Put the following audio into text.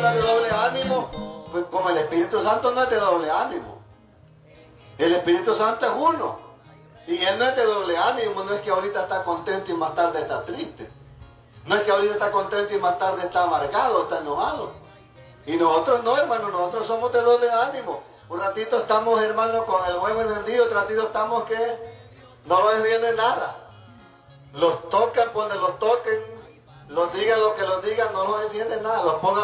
persona de doble ánimo, pues como el Espíritu Santo no es de doble ánimo. El Espíritu Santo es uno. Y Él no es de doble ánimo, no es que ahorita está contento y más tarde está triste. No es que ahorita está contento y más tarde está amargado, está enojado. Y nosotros no, hermano, nosotros somos de doble ánimo. Un ratito estamos, hermano, con el huevo encendido, otro ratito estamos que no los entiende nada. Los tocan, donde los toquen, los digan lo que los digan, no los enciende nada. Los pongan